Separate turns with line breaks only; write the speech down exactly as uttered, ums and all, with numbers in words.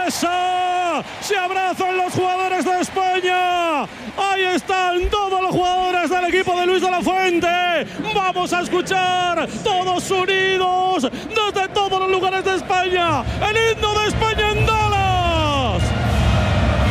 Endesa. Se abrazan los jugadores de España. Ahí están todos los jugadores del equipo de Luis de la Fuente. Vamos a escuchar todos unidos desde todos los lugares de España el himno de España en Dallas.